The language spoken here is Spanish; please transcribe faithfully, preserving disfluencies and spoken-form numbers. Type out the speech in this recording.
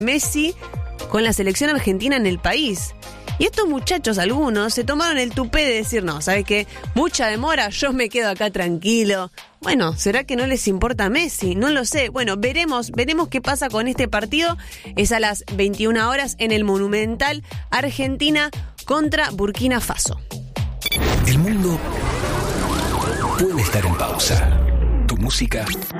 Messi con la selección argentina en el país. Y estos muchachos, algunos, se tomaron el tupé de decir, no, ¿sabes qué? Mucha demora, yo me quedo acá tranquilo. Bueno, ¿será que no les importa Messi? No lo sé. Bueno, veremos, veremos qué pasa con este partido. Es a las veintiuna horas en el Monumental, Argentina contra Burkina Faso. El mundo puede estar en pausa. Tu música